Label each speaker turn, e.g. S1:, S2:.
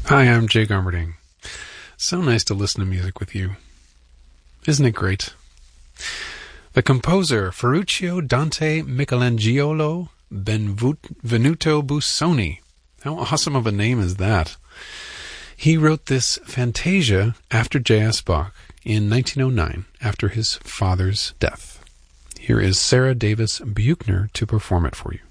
S1: Hi, I'm Jay Garmerding. So nice to listen to music with you. Isn't it great? The composer Ferruccio Dante Michelangelo Benvenuto Busoni. How awesome of a name is that? He wrote this Fantasia after J.S. Bach in 1909 after his father's death. Here is Sarah Davis Buchner to perform it for you.